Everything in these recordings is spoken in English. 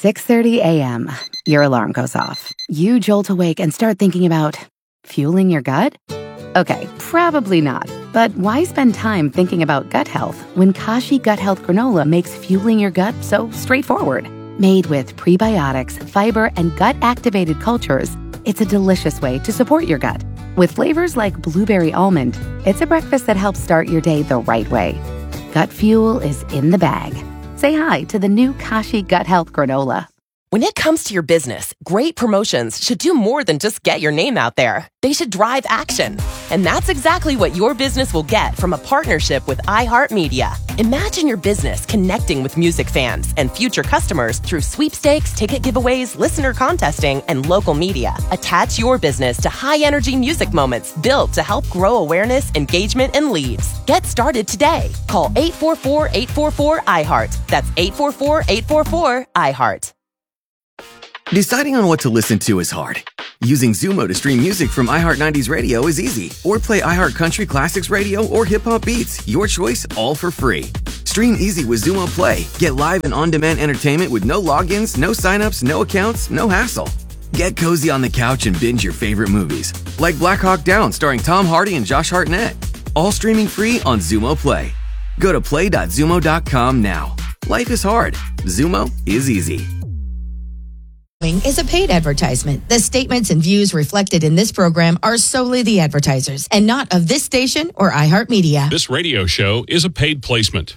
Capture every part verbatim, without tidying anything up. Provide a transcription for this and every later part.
six thirty a.m., your alarm goes off. You jolt awake and start thinking about fueling your gut? Okay, probably not. But why spend time thinking about gut health when Kashi Gut Health Granola makes fueling your gut so straightforward? Made with prebiotics, fiber, and gut-activated cultures, it's a delicious way to support your gut. With flavors like blueberry almond, it's a breakfast that helps start your day the right way. Gut fuel is in the bag. Say hi to the new Kashi Gut Health Granola. When it comes to your business, great promotions should do more than just get your name out there. They should drive action. And that's exactly what your business will get from a partnership with iHeartMedia. Imagine your business connecting with music fans and future customers through sweepstakes, ticket giveaways, listener contesting, and local media. Attach your business to high-energy music moments built to help grow awareness, engagement, and leads. Get started today. Call eight four four, eight four four, I heart. That's eight four four, eight four four, I heart. Deciding on what to listen to is hard. Using Xumo to stream music from iHeart nineties Radio is easy. Or play iHeart Country Classics Radio or Hip Hop Beats. Your choice, all for free. Stream easy with Xumo Play. Get live and on-demand entertainment with no logins, no signups, no accounts, no hassle. Get cozy on the couch and binge your favorite movies. Like Black Hawk Down starring Tom Hardy and Josh Hartnett. All streaming free on Xumo Play. Go to play dot xumo dot com now. Life is hard. Xumo is easy. Is a paid advertisement. The statements and views reflected in this program are solely the advertisers and not of this station or iHeartMedia. This radio show is a paid placement.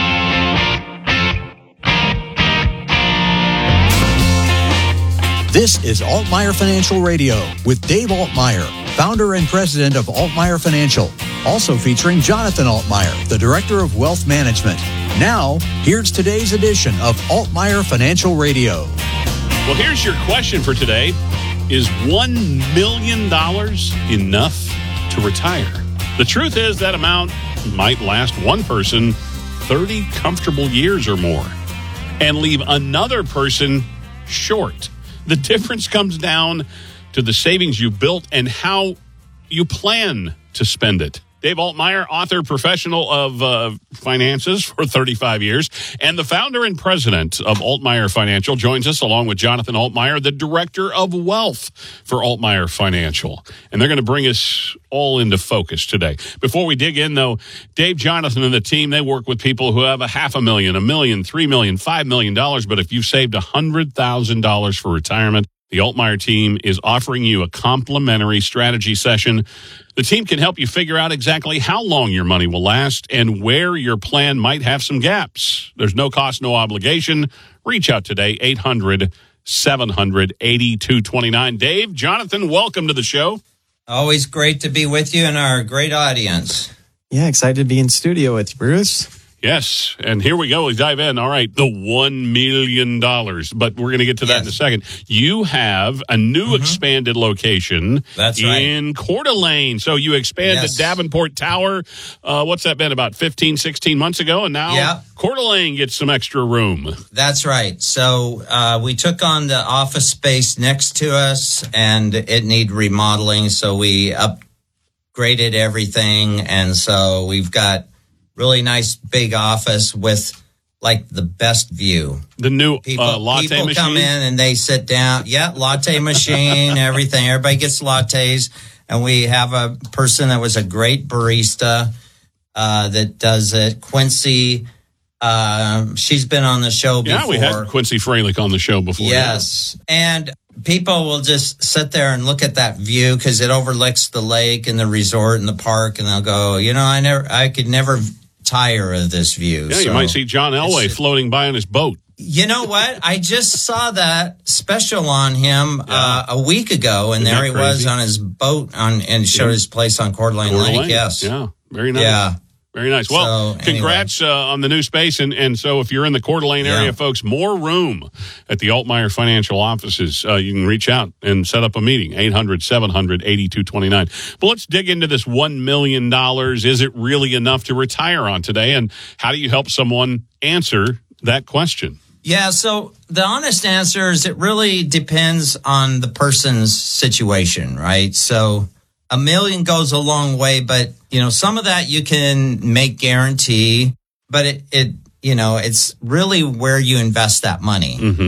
This is Altmaier Financial Radio with Dave Altmaier, founder and president of Altmaier Financial. Also featuring Jonathan Altmaier, the director of wealth management. Now, here's today's edition of Altmaier Financial Radio. Well, here's your question for today. Is one million dollars enough to retire? The truth is that amount might last one person thirty comfortable years or more and leave another person short. The difference comes down to the savings you built and how you plan to spend it. Dave Altmaier, author, professional of uh, finances for thirty-five years, and the founder and president of Altmaier Financial, joins us along with Jonathan Altmaier, the director of wealth for Altmaier Financial. And they're going to bring us all into focus today. Before we dig in, though, Dave, Jonathan, and the team, they work with people who have a half a million, a million, three million, five million dollars. But if you've saved one hundred thousand dollars for retirement, the Altmaier team is offering you a complimentary strategy session. The team can help you figure out exactly how long your money will last and where your plan might have some gaps. There's no cost, no obligation. Reach out today, eight hundred, seven hundred, eighty-two twenty-nine. Dave, Jonathan, welcome to the show. Always great to be with you and our great audience. Yeah, excited to be in studio with you, Bruce. Yes, and here we go. We dive in. All right, the one million dollars. But we're going to get to that yes. in a second. You have a new mm-hmm. expanded location That's right. in Coeur d'Alene. So you expanded yes. Davenport Tower. Uh, what's that been, about fifteen, sixteen months ago? And now yeah. Coeur d'Alene gets some extra room. That's right. So uh, we took on the office space next to us, and it needed remodeling. So we upgraded everything. And so we've got really nice big office with like the best view. The new people, uh, latte people machine? People come in and they sit down. Yeah, latte machine, everything. Everybody gets lattes. And we have a person that was a great barista uh, that does it. Quincy, uh, she's been on the show before. Yeah, we had Quincy Freilich on the show before. Yes. Yeah. And people will just sit there and look at that view because it overlooks the lake and the resort and the park. And they'll go, you know, I never, I could never tire of this view. Yeah, so you might see John Elway floating by on his boat. You know what? I just saw that special on him yeah. uh, a week ago, and Isn't there he crazy? was on his boat on and showed yeah. his place on Coeur d'Alene Lake. Lake. Yes. Yeah. Very nice. Yeah. Very nice. Well, so, congrats anyway. uh, on the new space. And, and so if you're in the Coeur d'Alene area, yeah. folks, more room at the Altmaier Financial offices. Uh, you can reach out and set up a meeting, eight hundred, seven hundred, eighty-two twenty-nine. But let's dig into this one million dollars. Is it really enough to retire on today? And how do you help someone answer that question? Yeah, so the honest answer is it really depends on the person's situation, right? So a million goes a long way, but, you know, some of that you can make guarantee, but it, it you know, it's really where you invest that money. Mm-hmm.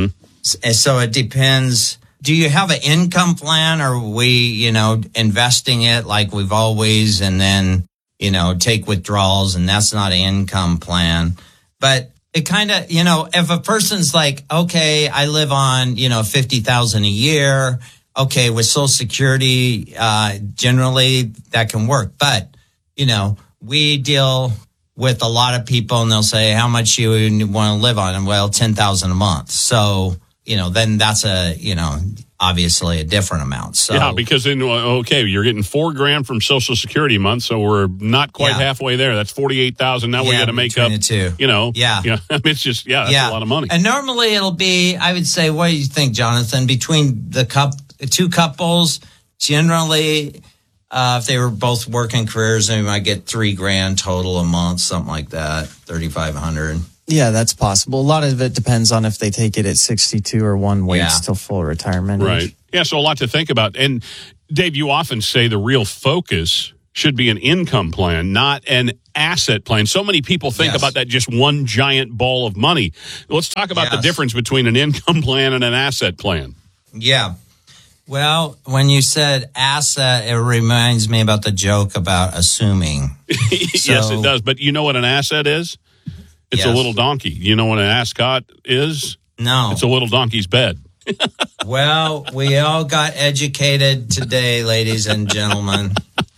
And so it depends. Do you have an income plan, or are we, you know, investing it like we've always, and then, you know, take withdrawals, and that's not an income plan. But it kind of, you know, if a person's like, okay, I live on, you know, fifty thousand a year. Okay, with Social Security, uh, generally that can work. But, you know, we deal with a lot of people, and they'll say, how much you want to live on? And well, ten thousand a month. So, you know, then that's a, you know, obviously a different amount. So yeah, because then, okay, you're getting four grand from Social Security a month, so we're not quite yeah. halfway there. That's forty-eight thousand. Now yeah, we got to make up, the two. you know, yeah, you know, it's just, yeah, that's yeah. a lot of money. And normally it'll be, I would say, what do you think, Jonathan, between the cup, two couples, generally, uh, if they were both working careers, they might get three grand total a month, something like that, thirty-five hundred. Yeah, that's possible. A lot of it depends on if they take it at sixty-two or one waits yeah. till full retirement. Right. Yeah, so a lot to think about. And Dave, you often say the real focus should be an income plan, not an asset plan. So many people think yes. about that just one giant ball of money. Let's talk about yes. the difference between an income plan and an asset plan. Yeah. Well, when you said asset, it reminds me about the joke about assuming. So, yes, it does. But you know what an asset is? It's yes. a little donkey. You know what an ascot is? No. It's a little donkey's bed. Well, we all got educated today, ladies and gentlemen.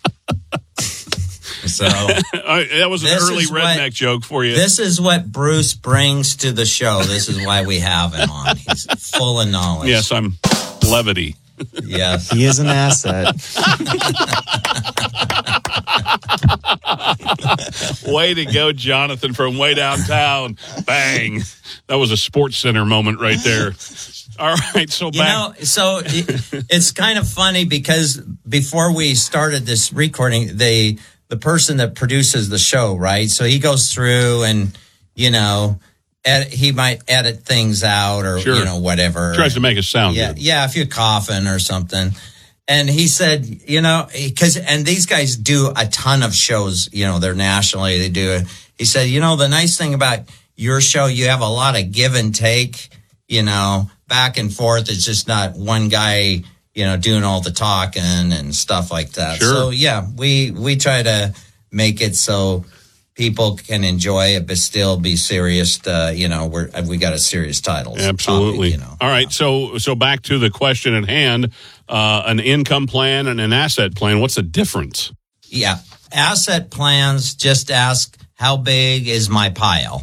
So that was an early redneck what, joke for you. This is what Bruce brings to the show. This is why we have him on. He's full of knowledge. Yes, I'm levity. Yes. He is an asset. Way to go, Jonathan, from way downtown. Bang. That was a Sports Center moment right there. All right, so back. You know, so it's kind of funny because before we started this recording, they the person that produces the show, right? So he goes through and, you know, Ed, he might edit things out or, sure. you know, whatever. Tries to make it sound yeah, good. Yeah, if you're coughing or something. And he said, you know, because, and these guys do a ton of shows, you know, they're nationally, they do it. He said, you know, the nice thing about your show, you have a lot of give and take, you know, back and forth. It's just not one guy, you know, doing all the talking and stuff like that. Sure. So, yeah, we, we try to make it so people can enjoy it, but still be serious. Uh, you know, we're we got a serious title. Absolutely. Topic, you know. All right. So so back to the question at hand: uh, an income plan and an asset plan. What's the difference? Yeah, asset plans just ask how big is my pile,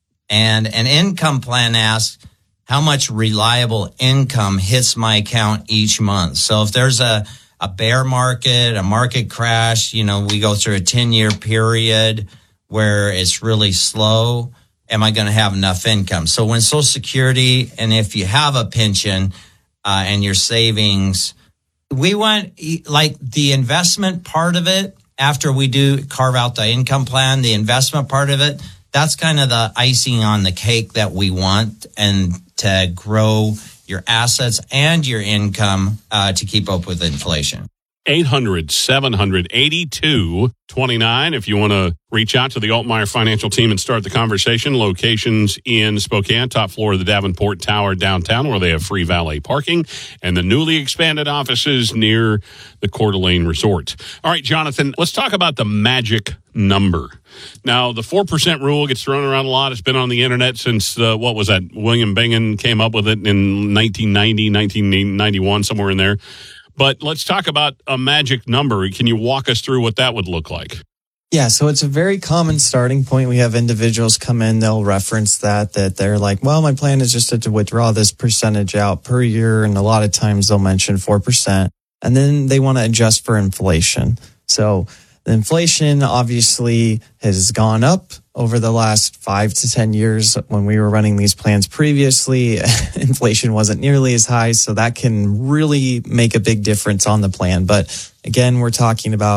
and an income plan asks how much reliable income hits my account each month. So if there's a a bear market, a market crash, you know, we go through a ten-year period where it's really slow, am I going to have enough income? So when Social Security, and if you have a pension uh, and your savings, we want like the investment part of it after we do carve out the income plan, the investment part of it, that's kind of the icing on the cake that we want, and to grow your assets and your income uh, to keep up with inflation. eight hundred, seven hundred, eighty-two twenty-nine if you want to reach out to the Altmaier Financial Team and start the conversation. Locations in Spokane, top floor of the Davenport Tower downtown, where they have free valet parking, and the newly expanded offices near the Coeur d'Alene Resort. All right, Jonathan, let's talk about the magic number. Now, the four percent rule gets thrown around a lot. It's been on the internet since, uh, what was that? William Bengen came up with it in nineteen ninety, nineteen ninety-one, somewhere in there. But let's talk about a magic number. Can you walk us through what that would look like? Yeah, so it's a very common starting point. We have individuals come in, they'll reference that, that they're like, well, my plan is just to withdraw this percentage out per year. And a lot of times they'll mention four percent. And then they want to adjust for inflation. So the inflation obviously has gone up over the last five to ten years. When we were running these plans previously, inflation wasn't nearly as high. So that can really make a big difference on the plan. But again, we're talking about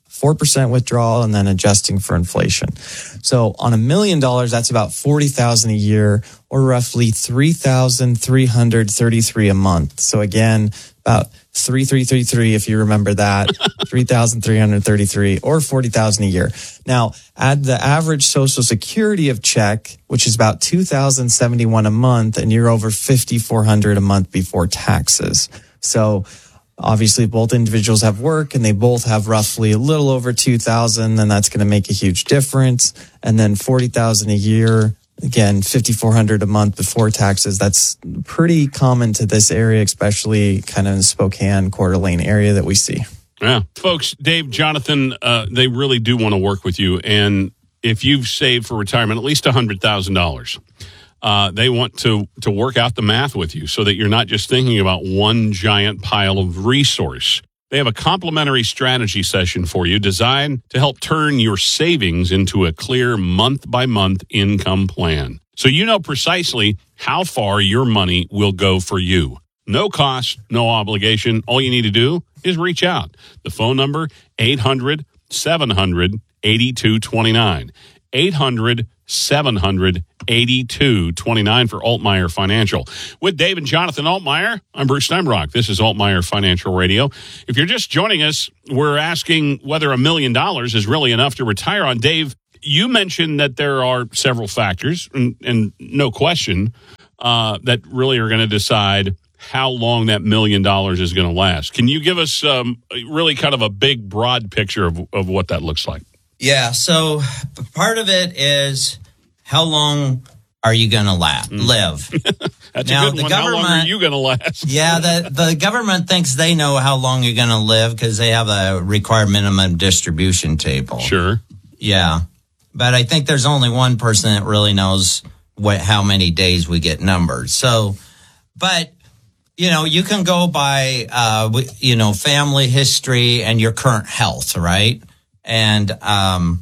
four percent withdrawal, and then adjusting for inflation. So on a million dollars, that's about forty thousand dollars a year, or roughly three thousand three hundred thirty-three dollars a month. So again, about three thousand three hundred thirty-three if you remember that, three thousand three hundred thirty-three, or forty thousand dollars a year. Now, add the average Social Security of check, which is about two thousand seventy-one dollars a month, and you're over five thousand four hundred dollars a month before taxes. So obviously, both individuals have work and they both have roughly a little over two thousand, then that's going to make a huge difference. And then forty thousand a year, again, five thousand four hundred a month before taxes. That's pretty common to this area, especially kind of in the Spokane, Coeur d'Alene area that we see. Yeah. Folks, Dave, Jonathan, uh, they really do want to work with you. And if you've saved for retirement at least one hundred thousand dollars, Uh, they want to, to work out the math with you so that you're not just thinking about one giant pile of resource. They have a complimentary strategy session for you designed to help turn your savings into a clear month-by-month income plan. So you know precisely how far your money will go for you. No cost, no obligation. All you need to do is reach out. The phone number, eight hundred, seven hundred, eighty-two twenty-nine. eight hundred, seven hundred, eighty-two twenty-nine for Altmaier Financial. With Dave and Jonathan Altmaier, I'm Bruce Steinbrock. This is Altmaier Financial Radio. If you're just joining us, we're asking whether a million dollars is really enough to retire on. Dave, you mentioned that there are several factors, and, and no question, uh, that really are going to decide how long that million dollars is going to last. Can you give us um, really kind of a big, broad picture of, of what that looks like? Yeah, so part of it is how long are you going to la- live? That's now, a good the one. How long are you going to last? Yeah, the, the government thinks they know how long you're going to live because they have a required minimum distribution table. Sure. Yeah, but I think there's only one person that really knows what how many days we get numbered. So, but, you know, you can go by, uh, you know, family history and your current health, right? And um,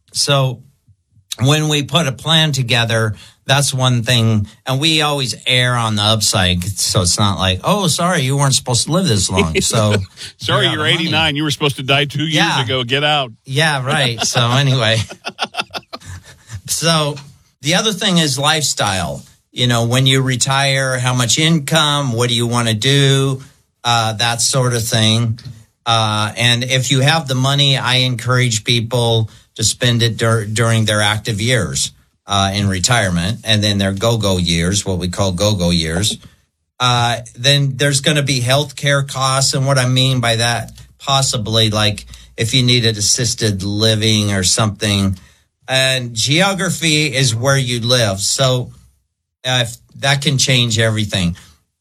so when we put a plan together, that's one thing. And we always err on the upside. So it's not like, oh, sorry, you weren't supposed to live this long. So sorry, you're, you're eighty-nine. You were supposed to die two years yeah. ago. Get out. Yeah, right. So anyway, so the other thing is lifestyle. You know, when you retire, how much income? What do you want to do? Uh, that sort of thing. Uh, and if you have the money, I encourage people to spend it dur- during their active years uh, in retirement, and then their go-go years, what we call go-go years. Uh, then there's going to be health care costs. And what I mean by that, possibly like if you needed assisted living or something. And geography is where you live. So uh, if that can change everything.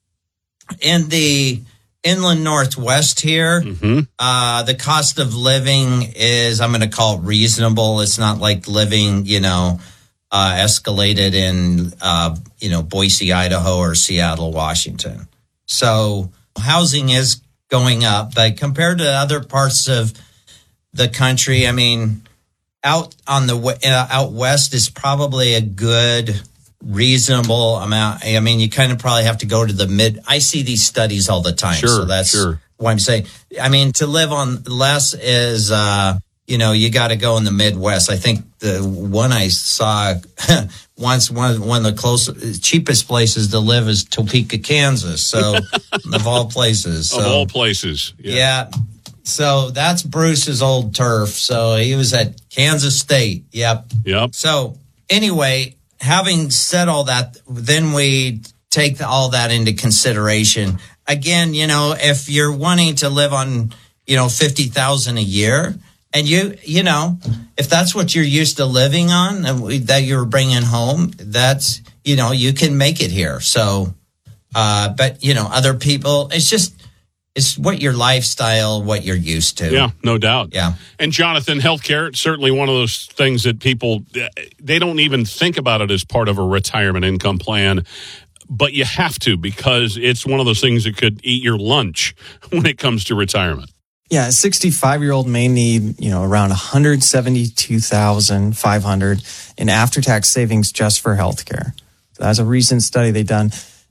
In the inland Northwest here, mm-hmm. uh, the cost of living is, I'm going to call it reasonable. It's not like living, you know, uh, escalated in, uh, you know, Boise, Idaho or Seattle, Washington. So housing is going up, but compared to other parts of the country, I mean, out on the uh, out west is probably a good reasonable amount. I mean, you kind of probably have to go to the mid. I see these studies all the time. Sure, so that's sure. what I'm saying. I mean, to live on less is, uh, you know, you got to go in the Midwest. I think the one I saw once, one, one of the closest, cheapest places to live is Topeka, Kansas. So of all places. So, of all places. Yeah. yeah. So that's Bruce's old turf. So he was at Kansas State. Yep. Yep. So anyway, having said all that, then we take all that into consideration. Again, you know, if you're wanting to live on, you know, fifty thousand dollars a year, and you, you know, if that's what you're used to living on and we, that you're bringing home, that's, you know, you can make it here. So, uh, but, you know, other people, it's just, it's what your lifestyle, what you're used to. Yeah, no doubt. Yeah. And Jonathan, healthcare, certainly one of those things that people, they don't even think about it as part of a retirement income plan, but you have to because it's one of those things that could eat your lunch when it comes to retirement. Yeah, a sixty-five-year-old may need, you know, around one hundred seventy-two thousand five hundred dollars in after-tax savings just for healthcare. So that's a recent study they've done.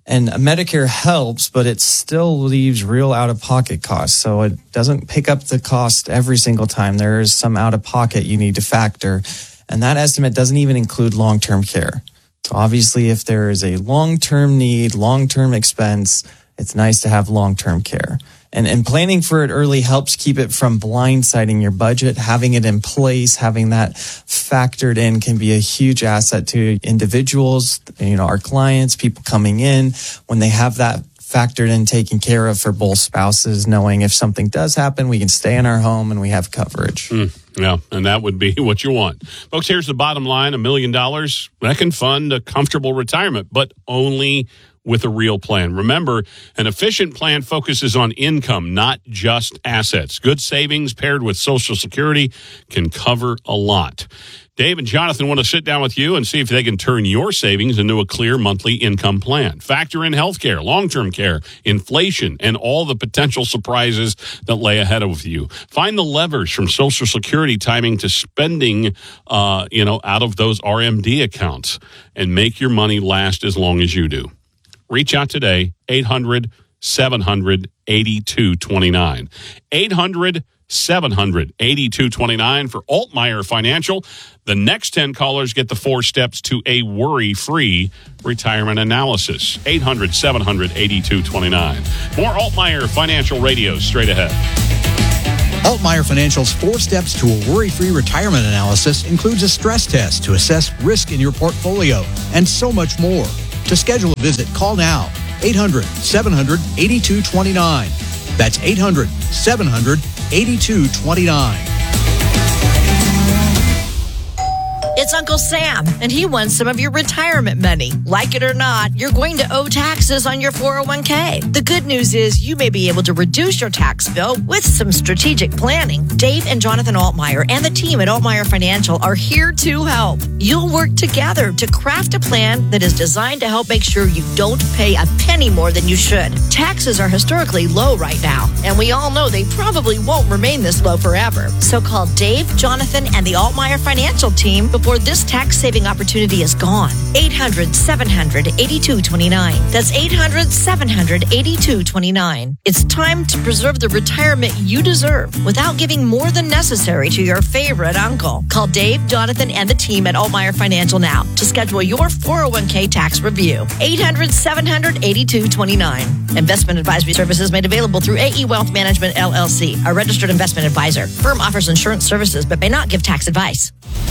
And Medicare helps, but it still leaves real out-of-pocket costs. So it doesn't pick up the cost every single time. There is some out-of-pocket you need to factor. And that estimate doesn't even include long-term care. So obviously, if there is a long-term need, long-term expense, it's nice to have long-term care. And, and planning for it early helps keep it from blindsiding your budget. Having it in place, having that factored in can be a huge asset to individuals, you know, our clients, people coming in. When they have that factored in, taken care of for both spouses, knowing if something does happen, we can stay in our home and we have coverage. Mm, yeah, and that would be what you want. Folks, here's the bottom line. A million dollars, that can fund a comfortable retirement, but only with a real plan. Remember, an efficient plan focuses on income, not just assets. Good savings paired with Social Security can cover a lot. Dave and Jonathan want to sit down with you and see if they can turn your savings into a clear monthly income plan. Factor in healthcare, long-term care, inflation, and all the potential surprises that lay ahead of you. Find the levers from Social Security timing to spending, uh, you know, out of those R M D accounts, and make your money last as long as you do. Reach out today, eight hundred, seven hundred, eighty-two twenty-nine. eight hundred, seven hundred, eighty-two twenty-nine for Altmaier Financial. The next ten callers get the four steps to a worry-free retirement analysis. eight hundred, seven hundred, eighty-two twenty-nine. More Altmaier Financial Radio straight ahead. Altmaier Financial's four steps to a worry-free retirement analysis includes a stress test to assess risk in your portfolio and so much more. To schedule a visit, call now, eight hundred, seven hundred, eighty-two twenty-nine. That's eight hundred, seven hundred, eighty-two twenty-nine. It's Uncle Sam, and he wants some of your retirement money. Like it or not, you're going to owe taxes on your four oh one k. The good news is you may be able to reduce your tax bill with some strategic planning. Dave and Jonathan Altmaier and the team at Altmaier Financial are here to help. You'll work together to craft a plan that is designed to help make sure you don't pay a penny more than you should. Taxes are historically low right now, and we all know they probably won't remain this low forever. So call Dave, Jonathan, and the Altmaier Financial team before this tax-saving opportunity is gone. eight hundred, seven hundred, eighty-two twenty-nine. That's eight hundred, seven hundred, eighty-two twenty-nine. It's time to preserve the retirement you deserve without giving more than necessary to your favorite uncle. Call Dave, Jonathan, and the team at Altmaier Financial now to schedule your four oh one k tax review. eight hundred, seven hundred, eighty-two twenty-nine. Investment advisory services made available through A E Wealth Management, L L C, a registered investment advisor. Firm offers insurance services but may not give tax advice.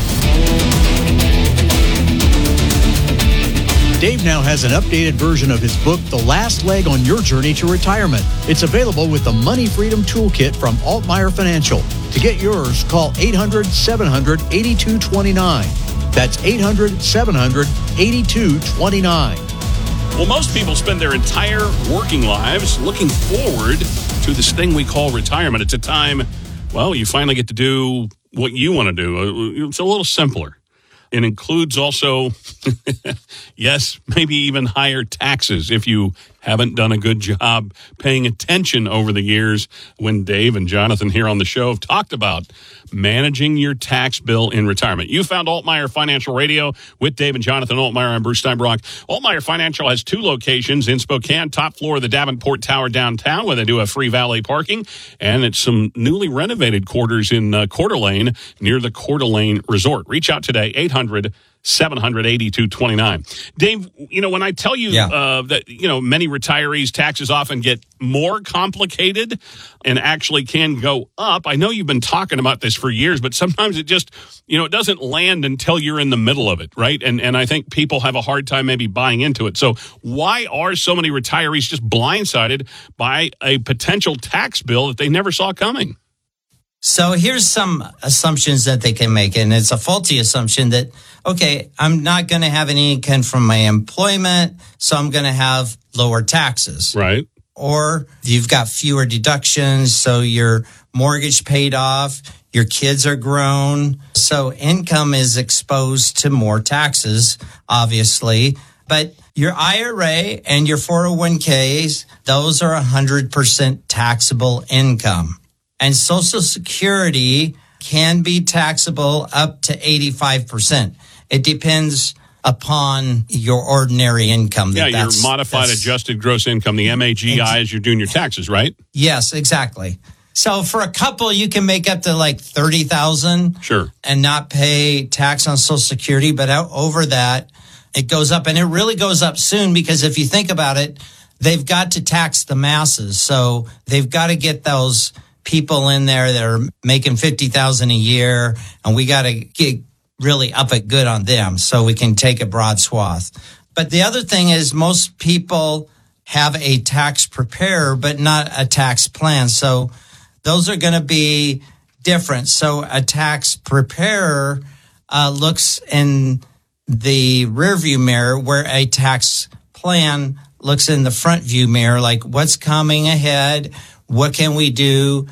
Dave now has an updated version of his book, The Last Leg on Your Journey to Retirement. It's available with the Money Freedom Toolkit from Altmaier Financial. To get yours, call eight hundred, seven hundred, eighty-two twenty-nine. That's eight hundred, seven hundred, eighty-two twenty-nine. Well, most people spend their entire working lives looking forward to this thing we call retirement. It's a time, well, you finally get to do what you want to do. It's a little simpler. It includes also, yes, maybe even higher taxes if you haven't done a good job paying attention over the years when Dave and Jonathan here on the show have talked about managing your tax bill in retirement. You found Altmaier Financial Radio with Dave and Jonathan Altmaier. I'm Bruce Steinbrock. Altmaier Financial has two locations in Spokane, top floor of the Davenport Tower downtown, where they do have free valet parking, and it's some newly renovated quarters in uh, Coeur d'Alene near the Coeur d'Alene Resort. Reach out today, eight hundred, seven hundred, eighty-two twenty-nine. Dave, you know, when I tell you yeah. uh, that, you know, many retirees' taxes often get more complicated and actually can go up, I know you've been talking about this for years, but sometimes it just, you know, it doesn't land until you're in the middle of it, right? And and I think people have a hard time maybe buying into it. So why are so many retirees just blindsided by a potential tax bill that they never saw coming? So here's some assumptions that they can make, and it's a faulty assumption that, okay, I'm not going to have any income from my employment, so I'm going to have lower taxes. Right. Or you've got fewer deductions, so your mortgage paid off, your kids are grown, so income is exposed to more taxes, obviously. But your I R A and your four oh one k's, those are one hundred percent taxable income. And Social Security can be taxable up to eighty-five percent. It depends upon your ordinary income. Yeah, That your modified adjusted gross income, the M A G I, as you're doing your taxes, right? Yes, exactly. So for a couple, you can make up to like thirty thousand dollars sure, and not pay tax on Social Security. But out over that, it goes up, and it really goes up soon, because if you think about it, they've got to tax the masses. So they've got to get those people in there that are making fifty thousand dollars a year, and we got to get really up it good on them so we can take a broad swath. But the other thing is, most people have a tax preparer, but not a tax plan. So those are going to be different. So a tax preparer uh, looks in the rearview mirror, where a tax plan looks in the front view mirror, like what's coming ahead, what can we do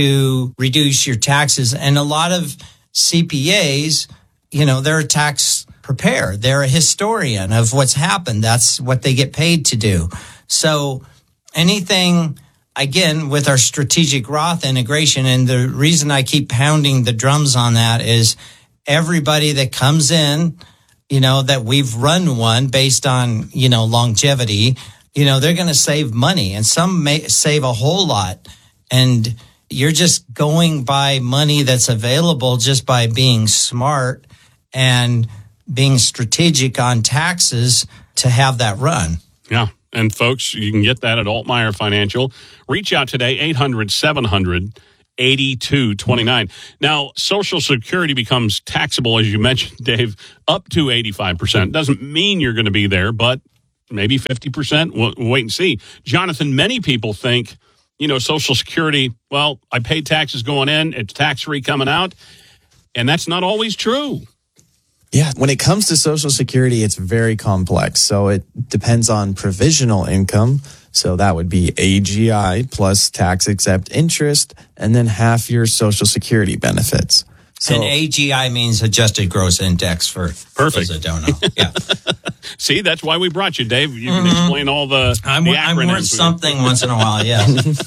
to reduce your taxes. And a lot of C P As, you know, they're a tax preparer. They're a historian of what's happened. That's what they get paid to do. So anything, again, with our strategic Roth integration, and the reason I keep pounding the drums on that is everybody that comes in, you know, that we've run one based on, you know, longevity, you know, they're going to save money, and some may save a whole lot. And you're just going by money that's available just by being smart and being strategic on taxes to have that run. Yeah. And folks, you can get that at Altmaier Financial. Reach out today, eight hundred, seven hundred, eighty-two twenty-nine. Now, Social Security becomes taxable, as you mentioned, Dave, up to eighty-five percent. Doesn't mean you're going to be there, but maybe fifty percent. We'll, we'll wait and see. Jonathan, many people think, you know, Social Security, well, I paid taxes going in, it's tax-free coming out, and that's not always true. Yeah, when it comes to Social Security, it's very complex. So it depends on provisional income. So that would be A G I plus tax-exempt interest, and then half your Social Security benefits. So, and A G I means adjusted gross index for perfect. Those that don't know. Yeah. See, that's why we brought you, Dave. You can mm-hmm. explain all the, I'm, the I'm acronyms. worth something once in a while, yeah.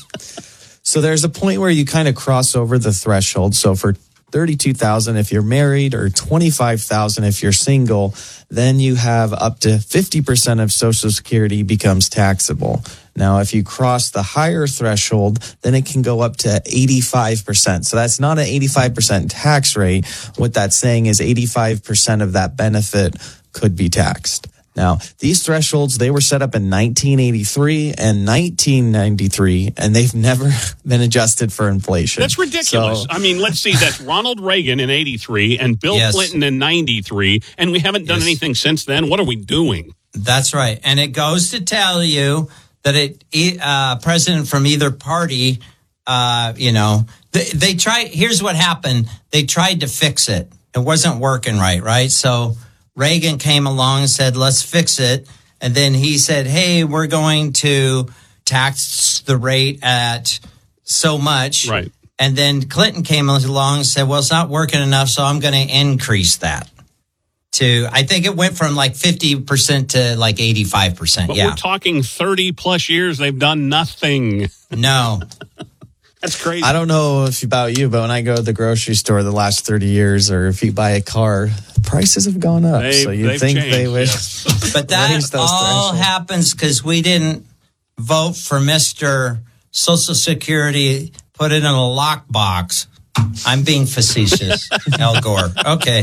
So there's a point where you kind of cross over the threshold. So for thirty-two thousand if you're married, or twenty-five thousand if you're single, then you have up to fifty percent of Social Security becomes taxable. Now, if you cross the higher threshold, then it can go up to eighty-five percent. So that's not an eighty-five percent tax rate. What that's saying is eighty-five percent of that benefit could be taxed. Now, these thresholds, they were set up in nineteen eighty-three and nineteen ninety-three, and they've never been adjusted for inflation. That's ridiculous. So, I mean, let's see, that's Ronald Reagan in eighty-three and Bill yes. Clinton in ninety-three, and we haven't done yes. anything since then. What are we doing? That's right. And it goes to tell you that it, uh, president from either party, uh, you know, they, they tried, here's what happened. They tried to fix it. It wasn't working right, right? So Reagan came along and said, let's fix it. And then he said, hey, we're going to tax the rate at so much. Right. And then Clinton came along and said, well, it's not working enough, so I'm going to increase that to, I think it went from like fifty percent to like eighty-five percent. But yeah. we're talking thirty plus years. They've done nothing. No. That's crazy. I don't know if about you, but when I go to the grocery store the last thirty years, or if you buy a car, prices have gone up. They've, so you'd think changed, they would. Yes. But that all thresholds. happens because we didn't vote for Mister Social Security, put it in a lockbox. I'm being facetious, Al Gore. Okay.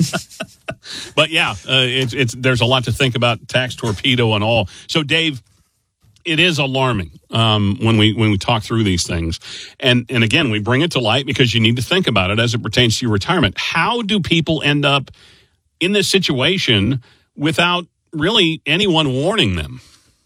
But yeah, uh, it's it's there's a lot to think about, tax torpedo and all. So, Dave, it is alarming um, when we when we talk through these things, and and again, we bring it to light because you need to think about it as it pertains to your retirement. How do people end up in this situation without really anyone warning them?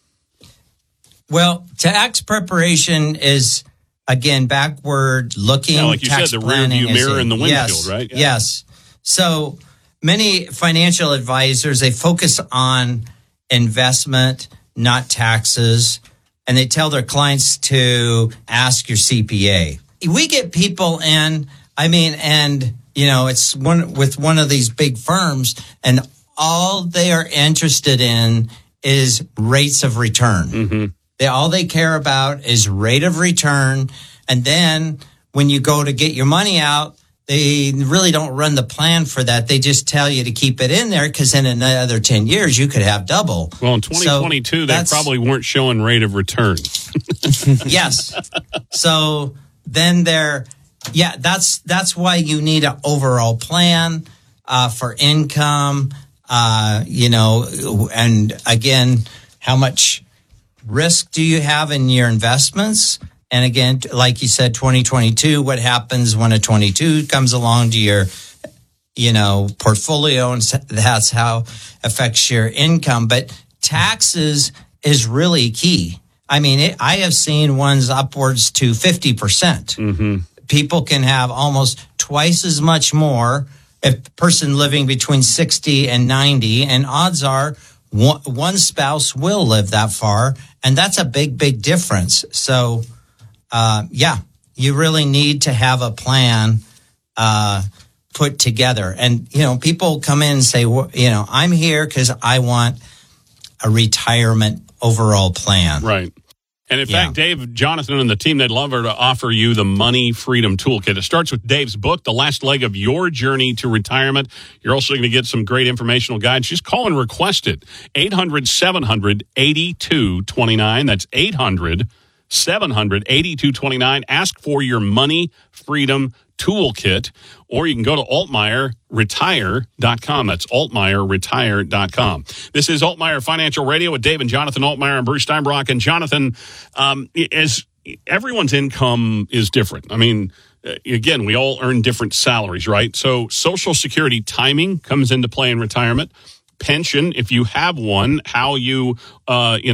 Well, tax preparation is, again, backward looking. Yeah, like you tax said, the rear view mirror in the windshield, yes, right? Yeah. Yes. So many financial advisors, they focus on investment, not taxes, and they tell their clients to ask your C P A. We get people in, I mean, and, you know, it's one with one of these big firms, and all they are interested in is rates of return. Mm-hmm. They, all they care about is rate of return. And then when you go to get your money out, they really don't run the plan for that. They just tell you to keep it in there because in another ten years, you could have double. Well, in twenty twenty-two, so they probably weren't showing rate of return. Yes. So then they're, yeah, that's that's why you need an overall plan uh, for income, uh, you know, and again, how much risk do you have in your investments? And again, like you said, twenty twenty-two, what happens when a twenty-two comes along to your, you know, portfolio, and that's how affects your income. But taxes is really key. I mean, it, I have seen ones upwards to fifty percent. Mm-hmm. People can have almost twice as much more if a person living between sixty and ninety, and odds are one, one spouse will live that far, and that's a big, big difference. So, uh, yeah, you really need to have a plan uh, put together. And, you know, people come in and say, well, you know, I'm here because I want a retirement overall plan. Right. And in Yeah. fact, Dave, Jonathan, and the team, they'd love her to offer you the Money Freedom Toolkit. It starts with Dave's book, The Last Leg of Your Journey to Retirement. You're also going to get some great informational guides. Just call and request it. eight hundred, seven hundred, eighty-two twenty-nine. That's eight hundred, seven hundred, eighty-two twenty-nine. Ask for your Money Freedom Toolkit, or you can go to altmeyer retire dot com. That's altmeyer retire dot com. This is Altmeyer Financial Radio with Dave and Jonathan Altmeyer and Bruce Steinbrock. And Jonathan, um, as everyone's income is different. I mean, again, we all earn different salaries, right? So Social Security timing comes into play in retirement. Pension, if you have one, how you, uh, you know,